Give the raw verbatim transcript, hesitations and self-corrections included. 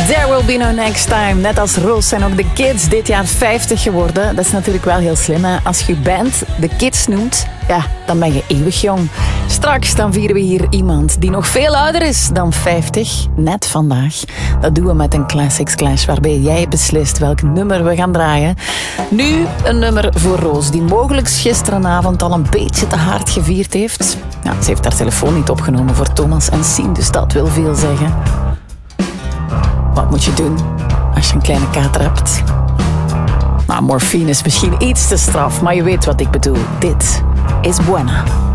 There will be no next time. Net als Roos zijn ook de Kids dit jaar vijftig geworden. Dat is natuurlijk wel heel slim, hè? Als je je band de Kids noemt, ja, dan ben je eeuwig jong. Straks dan vieren we hier iemand die nog veel ouder is dan vijftig. Net vandaag. Dat doen we met een Classics Clash, waarbij jij beslist welk nummer we gaan draaien. Nu een nummer voor Roos, die mogelijk gisterenavond al een beetje te hard gevierd heeft. Ja, ze heeft haar telefoon niet opgenomen voor Thomas en Sien, dus dat wil veel zeggen. Wat moet je doen als je een kleine kater hebt? Nou, morfine is misschien iets te straf, maar je weet wat ik bedoel. Dit is Buena.